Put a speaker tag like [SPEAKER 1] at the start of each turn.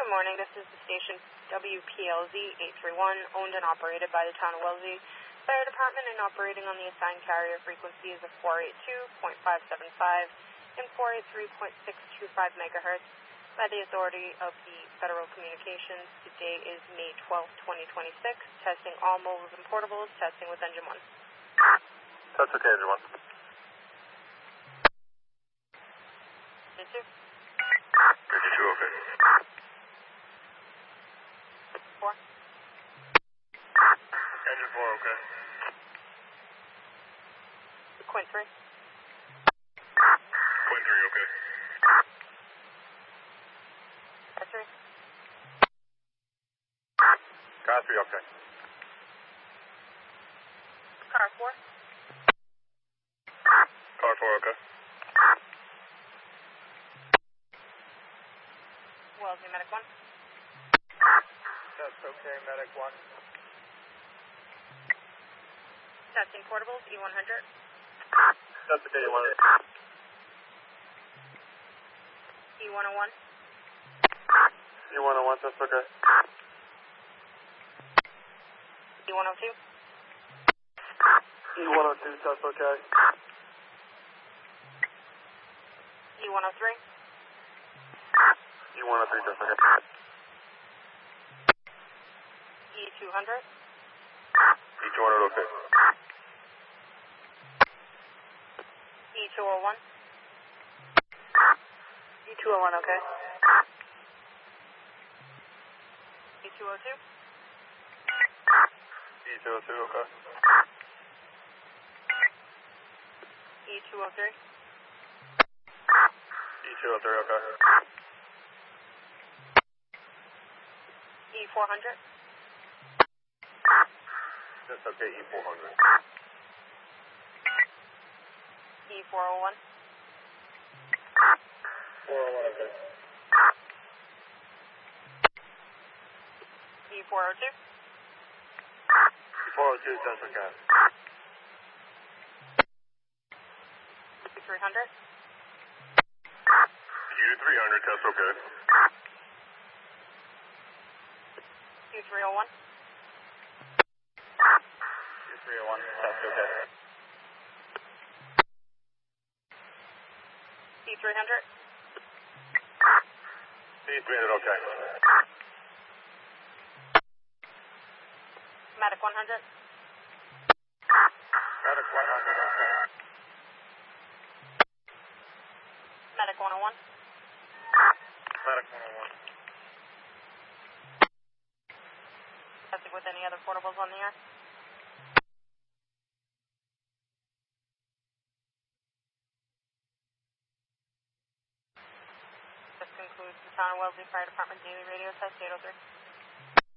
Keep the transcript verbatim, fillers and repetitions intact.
[SPEAKER 1] Good morning. This is the station W P L Z eight three one, owned and operated by the town of Wellesley Fire Department and operating on the assigned carrier frequencies of four eighty-two point five seven five and four eighty-three point six two five megahertz by the authority of the Federal Communications. Today is May twelfth, twenty twenty-six. Testing all mobiles and portables. Testing with engine one.
[SPEAKER 2] That's okay, engine one.
[SPEAKER 1] Engine two.
[SPEAKER 2] Engine two, okay.
[SPEAKER 1] Four.
[SPEAKER 2] Engine four, okay.
[SPEAKER 1] Quint three.
[SPEAKER 2] Quint three, okay.
[SPEAKER 1] Car three.
[SPEAKER 2] Car three, okay.
[SPEAKER 1] Car four.
[SPEAKER 2] Car four, okay.
[SPEAKER 1] Wellesley Medic one.
[SPEAKER 2] That's okay, Medic one.
[SPEAKER 1] Testing portables E one hundred.
[SPEAKER 2] That's okay, you want it.
[SPEAKER 1] E one oh one.
[SPEAKER 2] E one oh one, that's okay.
[SPEAKER 1] E one oh two.
[SPEAKER 2] E one oh two, that's okay.
[SPEAKER 1] E one oh three.
[SPEAKER 2] E one oh three, that's okay.
[SPEAKER 1] E two hundred.
[SPEAKER 2] E two hundred, okay.
[SPEAKER 1] E two oh one.
[SPEAKER 3] E two oh one, okay.
[SPEAKER 1] E two oh two.
[SPEAKER 2] E two oh two, okay.
[SPEAKER 1] E two oh three.
[SPEAKER 2] E two oh three, okay.
[SPEAKER 1] E four hundred.
[SPEAKER 2] That's okay, E four hundred.
[SPEAKER 1] E four oh one.
[SPEAKER 2] four oh one, okay.
[SPEAKER 1] E four oh two.
[SPEAKER 2] four oh two, that's okay.
[SPEAKER 1] E three hundred.
[SPEAKER 2] U three hundred, that's okay.
[SPEAKER 1] E three oh one.
[SPEAKER 2] U three oh one, that's okay.
[SPEAKER 1] E three hundred.
[SPEAKER 2] E three hundred, okay.
[SPEAKER 1] Medic one hundred.
[SPEAKER 2] Medic one hundred, okay.
[SPEAKER 1] Medic one oh one.
[SPEAKER 2] Medic one oh one.
[SPEAKER 1] Testing with any other portables on the air. This concludes the Town of Wellesley Fire Department Daily Radio Test eight oh three.